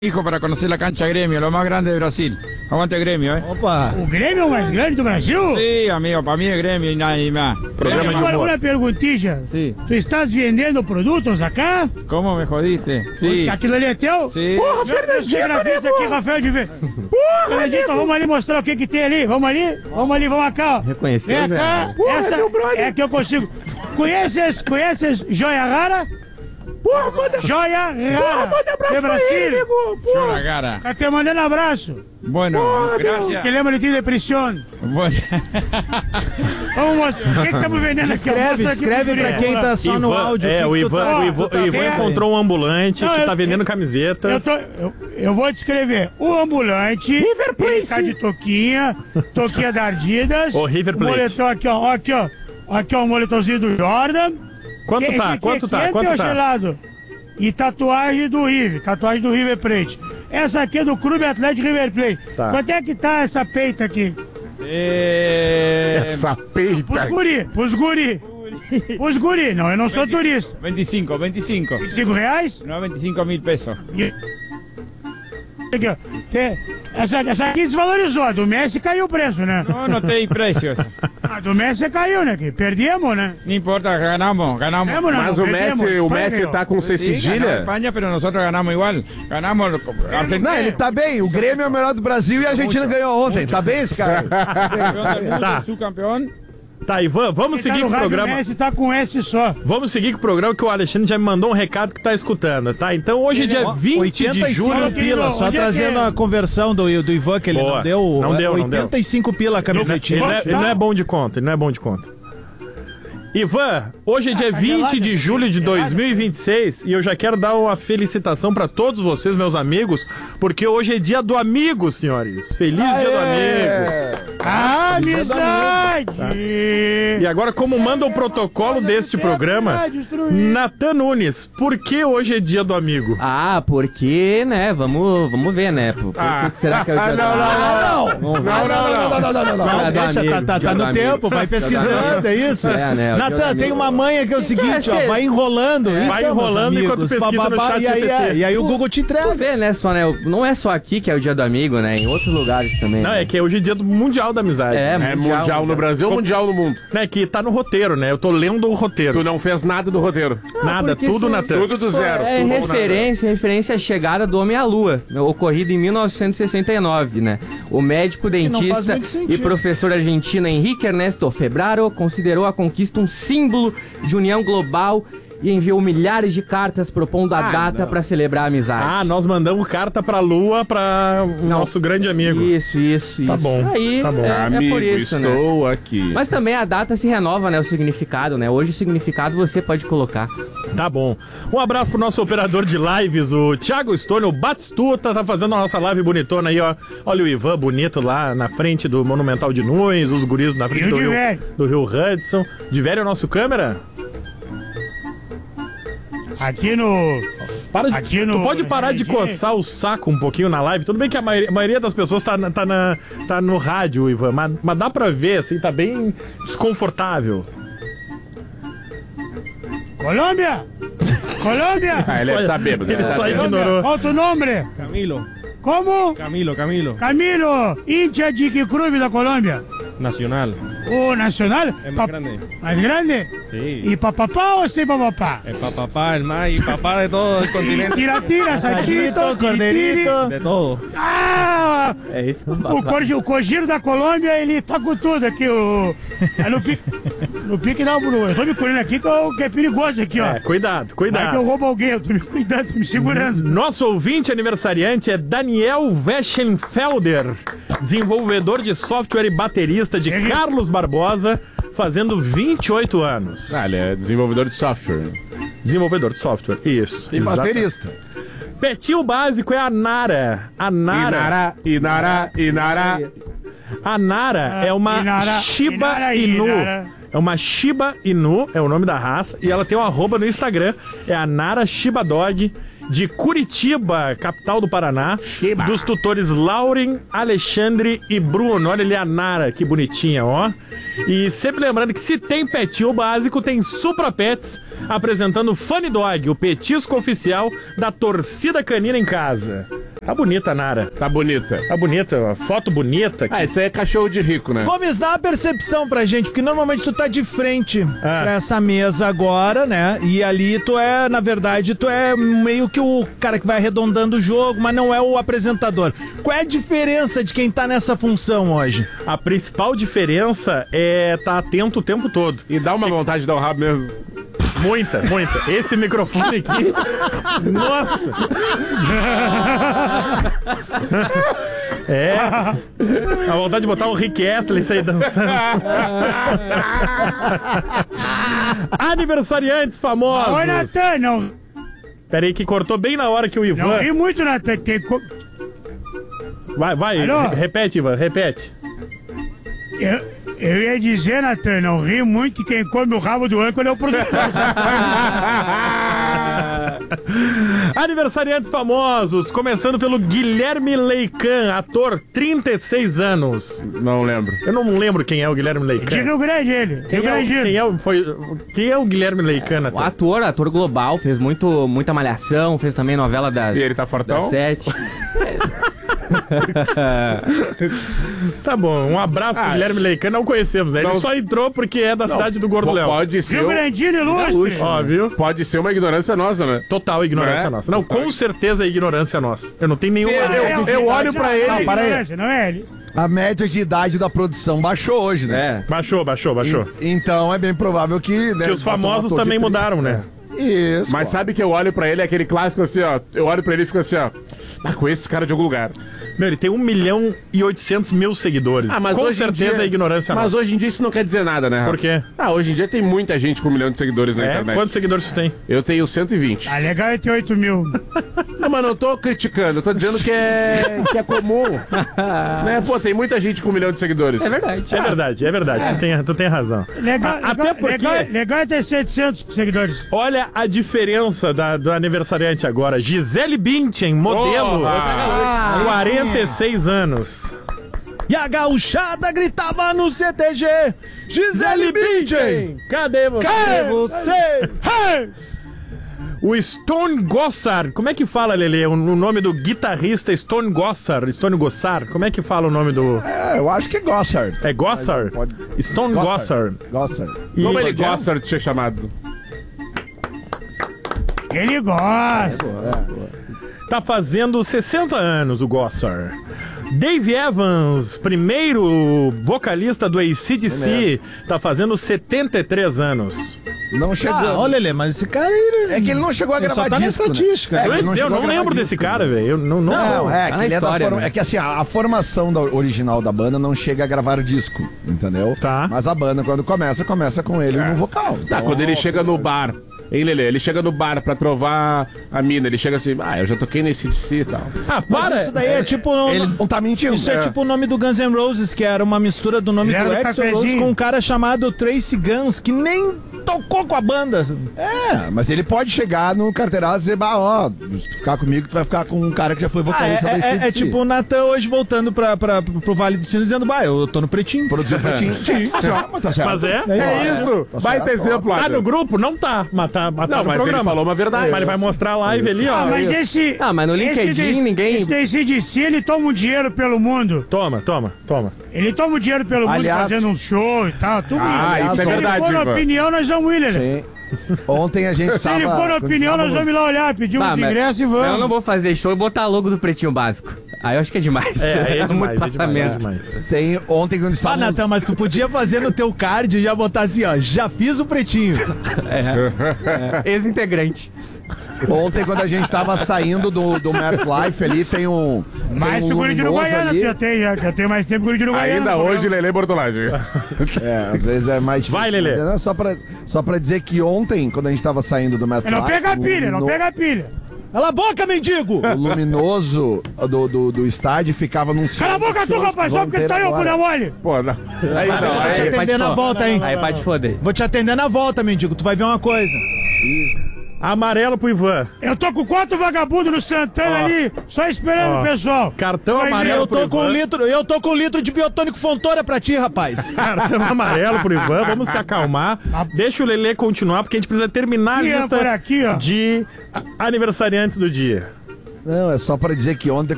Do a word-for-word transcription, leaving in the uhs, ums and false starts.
Hijo, para conocer la cancha Gremio, lo más grande de Brasil. Aguante Gremio, ¿eh? Opa! O Grêmio é o mais grande do Brasil? Sí, amigo, para mí es Gremio y nada y más. Programa Gremio. de agora uma perguntinha. Sí. Tu estás vendendo produtos acá? ¿Cómo me jodiste? Sí. Aquilo ali é teu? Sí. Porra, Fernandinho, aqui, Rafael de Ver. Porra, Fernandinho, vamos ali mostrar o que que tem ali. Vamos ali, vamos ali, vamos cá. Ó. Reconheceu, Vem cá. Porra, Essa é que eu consigo. Conheces, conheces Joia Rara? Porra, manda... Joia Rara. Porra, manda abraço de pra Brasil. ele, nego. Yo la cara. Tá te mandando abraço. Bueno, Porra, gracias. Que lembra de ti depressão. Bueno. Vamos mostrar. O que que estamos vendendo aqui? Descreve, Mostra aqui descreve pros pra gringos. quem tá só no Ivan- áudio. É, que o que tu Ivan, tá- o Ivan, tu tá o Ivan vendo? encontrou um ambulante Não, que eu- tá vendendo Eu, camisetas. tô, eu, eu vou descrever. O ambulante, River Plate. ele tá de toquinha, toquinha da Adidas. O River Plate. Moletom aqui, ó, aqui, ó. Aqui, ó, o moletomzinho do Jordan. Quanto Esse tá? aqui Quanto é tá? quente Quanto ou tá? gelado? E tatuagem do River, tatuagem do River Plate. Essa aqui é do Clube Atlético River Plate. Tá. Quanto é que tá essa peita aqui? Eh, Essa Pros peita. guri, pros guri. Pros guri, não, eu não sou turista. veinticinco, veinticinco. Cinco reais? No, veinticinco mil pesos. E- Aqui, ó. Tem- Essa, essa aqui desvalorizou, a do Messi caiu o preço, né? No, no tem precios. A do Messi caiu, né? Que perdemos, né? No importa, ganamos, ganamos. Ganamos, não, Mas não o Messi, perdemos. o Espanha Messi ganhou. tá com C Sí, ganó cedilha? España, pero nosotros ganamos igual. Ganamos Argentina. Não, ele tá bem. O Grêmio é o melhor do Brasil e a Argentina ganhou ontem. Tá bem esse cara? Campeón del mundo, Tá. subcampeón. Tá, Ivan, vamos Quem tá seguir no com o rádio programa. Messi tá com S só. Vamos seguir com o programa que o Alexandre já me mandou um recado que tá escutando, tá? Então hoje é dia vinte oitenta de e cinco julho. pila, só Onde é que trazendo é? a conversão do, do Ivan, que ele Boa. não deu. Não deu, não deu. oitenta e cinco pila a Ele, camisetinha. não é, ele não é bom de conta, ele não é bom de conta. Ivan, hoje é dia vinte de julho de dois mil e vinte e seis e eu já quero dar uma felicitação pra todos vocês, meus amigos, porque hoje é dia do amigo, senhores. Feliz dia do amigo. Ah, amizade! E agora, como manda o protocolo deste programa, Natan Nunes, por que hoje é dia do amigo? Ah, porque, né? Vamos, vamos ver, né? Por, por Ah. que que será que é o dia Ah, do não, amigo? Não, Vamos ver. não, não, não, não, não, não, não, não. Dia do Deixa, amigo, tá, tá, dia tá do no amigo. tempo, vai pesquisando, é isso? É, né, o dia do Natan, tem amigo. uma manha que é o seguinte, ó, ser- vai enrolando. Vai então, meus enrolando enquanto amigos, pesquisa no bababá, chat e aí, G P T. é, e aí o Google te Tu entrega. vê, né, só, né? Não é só aqui que é o dia do amigo, né? Em outros lugares também. Não, né? é que hoje é dia do Mundial da Amizade. É, né? É mundial no Brasil ou mundial no mundo? Né, que tá no roteiro, né? Eu tô lendo o roteiro. Tu não fez nada do roteiro. Nada, porque tudo isso- Natan. Tudo do zero. É Tudo referência, referência à chegada do homem à lua, né, ocorrida em mil novecentos e sessenta e nove, né? O médico, não faz dentista muito sentido. e professor argentino Henrique Ernesto Febraro considerou a conquista um símbolo de união global e enviou milhares de cartas propondo a Ah, data não. para celebrar a amizade. Ah, nós mandamos carta pra Lua pra o Não. nosso grande amigo. Isso, isso, Tá isso. bom, Aí tá bom. É, é Amigo, por isso, né? estou aqui. Mas também a data se renova, né? O significado, né? Hoje o significado você pode colocar. Tá bom. Um abraço pro nosso operador de lives, o Thiago Stone, o Batistuta, tá fazendo a nossa live bonitona aí, ó. Olha o Ivan bonito lá na frente do Monumental de Nunes, os guris na frente E o do Rio, Divério? do Rio Hudson. Divério é o nosso câmera? Aqui no... Para de, Aqui no- tu pode parar de coçar o saco um pouquinho na live? Tudo bem que a maioria, a maioria das pessoas tá, na- tá, na, tá no rádio, Ivan, mas, mas dá pra ver, assim, tá bem desconfortável. Colômbia! Colômbia! Ah, ele Só- tá bêbado. ele tá só bêbado. ignorou. Qual o teu nome? Camilo, Como? Camilo, Camilo, Camilo, hincha de que clube da Colômbia? Nacional, O Nacional? es Pa- más grande. ¿Más grande? Sí, ¿Y papapá o sin papapá? el papá, el más y papá de todo el continente, Tira, tira, saquito, Saquito, corderito. de todo. Ah! É isso. O, Corgi- o Cogiro da Colômbia, ele tá com tudo aqui, o... É no pique... No pique da Bruno. Eu tô me colhendo aqui que, eu- que é perigoso aqui, ó. É, cuidado, Vai que eu cuidado. roubo alguém, eu tô me cuidando, tô me segurando. Nosso ouvinte aniversariante é Daniel Weschenfelder, desenvolvedor de software e baterista de Cheguei. Carlos Barbosa, fazendo vinte e oito anos. Ah, ele é desenvolvedor de software. Desenvolvedor de software, isso. E exato. baterista. Petinho básico é a Nara. A Nara. Inara, Inara, Inara. A Nara Ah, é uma Inara, Shiba Inara, Inu. Inara. É uma Shiba Inu, é o nome da raça. E ela tem um arroba no Instagram. É a Nara Shiba Dog, de Curitiba, capital do Paraná. Shiba. Dos tutores Lauren, Alexandre e Bruno. Olha ali a Nara, que bonitinha, ó. E sempre lembrando que se tem petinho básico, tem Supra Pets, apresentando o Funny Dog, o petisco oficial da torcida canina em casa. Tá bonita a Nara. Tá bonita. Tá bonita, foto bonita. Ah, isso aí é cachorro de rico, né? Gomes, dá uma percepção pra gente, porque normalmente tu tá de frente Ah. pra essa mesa agora, né? E ali tu é, na verdade, tu é meio que o cara que vai arredondando o jogo, mas não é o apresentador. Qual é a diferença de quem tá nessa função hoje? A principal diferença é estar atento o tempo todo. E dá uma vontade de dar o rabo mesmo. Muita, muita. Esse microfone aqui. Nossa! É. A vontade de botar o Rick Astley aí dançando. Aniversariantes famosos. Oi, Natan, não, Pera aí que cortou bem na hora que o não Ivan... ri muito, Natan. Tem co- Vai, vai. Alô? re- Repete, Ivan, repete. eu, eu ia dizer, Natan, não ri muito que quem come o rabo do âncora é o produtor. Aniversariantes famosos, começando pelo Guilherme Leican, ator, trinta e seis anos. Não lembro. Eu não lembro quem é o Guilherme De Leican. Rio Grande, ele. Rio Quem é, o, Grande. quem, é o, foi, quem é o Guilherme Leican, O ator? ator, ator global, fez muito, muita malhação, fez também novela das, E ele tá fortão? das sete. Tá bom, um abraço pro Ah, Guilherme Leican, não conhecemos, né? Ele não- só entrou porque é da cidade do Gordo Po- Léo. Pode ser, Rio um- Grandino ilustre. Ó, viu? pode ser uma ignorância nossa, né? Total ignorância Não é? nossa. Não, com certeza é ignorância nossa. Eu não tenho nenhuma... Eu- eu- eu olho pra ele- Não, para aí. ignorância, não é ele. A média de idade da produção baixou hoje, né? É. Baixou, baixou, baixou. E- então é bem provável que... Né, Que os bota um famosos ator de também trinta. mudaram, né? Isso. Mas ó. sabe que eu olho pra ele, é aquele clássico assim, ó. Eu olho pra ele e fico assim, ó. Ah, conheço esse cara de algum lugar. Meu, ele tem um milhão e oitocentos mil seguidores. Ah, mas com hoje em certeza dia- é ignorância Mas nossa. hoje em dia isso não quer dizer nada, né, Rafa? Por quê? Ah, hoje em dia tem muita gente com um milhão de seguidores na É? internet. Quantos seguidores você tem? Eu tenho cento e vinte. Ah, legal é ter oito mil. Não, mas não tô criticando, eu tô dizendo que é, que é comum. Né? Pô, tem muita gente com um milhão de seguidores. É verdade. É verdade, é verdade. Tu, tem, tu tem razão. Legal, A- até legal, porque- legal, legal é ter setecentos seguidores. Olha a diferença da, do aniversariante agora. Gisele Bündchen, modelo. Porra! quarenta e seis anos. E a gauchada gritava no C T G: Gisele Bündchen! Cadê você? É você! Hey! O Stone Gossard. Como é que fala, Lelê? O, o nome do guitarrista Stone Gossard. Stone Gossard. Como é que fala o nome do... É, eu acho que é Gossard. É Gossard? Pode- Stone Gossard. Gossard. E- Como ele gosta de ser chamado? Ele gosta. Tá fazendo sessenta anos o Gossard. Dave Evans, primeiro vocalista do A C D C, tá fazendo setenta e três anos. Não chegou. Ah, olha, Lelê, mas esse cara aí... É que ele não chegou a Ele gravar só tá na disco, né? estatística. É, Eu, ele não eu chegou a não gravar lembro disco, desse né? cara, velho. Eu não, não, Não, sei. é, Tá que na ele é da história, forma, né? é que assim, a, a formação da original da banda não chega a gravar disco, entendeu? Tá. Mas a banda, quando começa, começa com ele no vocal. Tá, Então, quando ele chega no bar. Hein, Lelê? Ele chega no bar pra trovar a mina. Ele chega assim, ah, eu já toquei nesse D C e tal. Ah, Mas para! isso daí é tipo... no- Ele não tá mentindo. Isso é tipo o nome do Guns N' Roses, que era uma mistura do nome Ele era do do Axl Rose cafezinho. com um cara chamado Tracy Guns, que nem tocou com a banda. É, mas ele pode chegar no carteirado e dizer, bah, ó, se tu ficar comigo, tu vai ficar com um cara que já foi Ah, é, vocalista da é- é- A C D C. é tipo o Natan hoje voltando pra, pra, pro Vale do Sino dizendo, bah, eu tô no pretinho. Produziu pra ti. Sim, mas é, mas tá certo. Mas é? É isso! Tá Baita certo, exemplo, Ah, no Adams. grupo? Não tá. Mas tá, mas tá Não, no mas programa. ele falou uma verdade. Mas ele vai mostrar a live ali, ó. Ah, mas esse... Ah, mas no esse LinkedIn desse- ninguém- Esse desse D C, ele toma um dinheiro pelo mundo. Toma, toma, toma. Ele toma um dinheiro pelo Aliás- mundo fazendo um show e tal. Tudo Ah, isso. isso é Se verdade, ele for na Ivan. opinião, nós vamos ir, Lelê. Sim. Ontem a gente Se tava... ele for na quando opinião, nós estávamos- vamos ir lá olhar, pedir uns Bah, mas- ingressos e mas vamos. eu não vou fazer show e botar logo do Pretinho Básico. Aí eu acho que é demais. É, aí é demais, muito é demais, é passamento. demais. Tem, ontem quando Ah, estávamos... Natan, mas tu podia fazer no teu card e já botar assim, ó, já fiz o pretinho. É, é. Ex-integrante. Ontem, quando a gente tava saindo do, do Mad Life ali, tem um. Mais tem um seguro de luminoso Uruguaiana, ali. já tem, já, já tem mais tempo que o de Uruguaiana. Ainda no hoje, programa. Lelê Bortolagem. É, às vezes é mais difícil. Vai, Lelê. Não, Só pra, só pra dizer que ontem, quando a gente tava saindo do Mad Life. Não pega a o pilha, não lumino- pega a pilha. Cala a boca, mendigo! O luminoso do, do, do estádio ficava num Cala a boca tu, rapaz, só porque tá aí, ô mulher mole. Pô, não. Aí não, Vou te aí. pode atender na falar. volta, hein? Aí pode foder. Vou te atender na volta, mendigo. Tu vai ver uma coisa. Amarelo pro Ivan. Eu tô com quatro vagabundos no Santana Ó. ali, só esperando Ó. o pessoal. Cartão Vai ver, amarelo Eu pro tô com um Ivan. litro, eu tô com um litro de biotônico Fontoura pra ti, rapaz. Cartão amarelo pro Ivan. Vamos se acalmar. Deixa o Lelê continuar, porque a gente precisa terminar a Aqui, ó, lista por aqui, ó. de aniversariantes do dia. Não, é só pra dizer que ontem,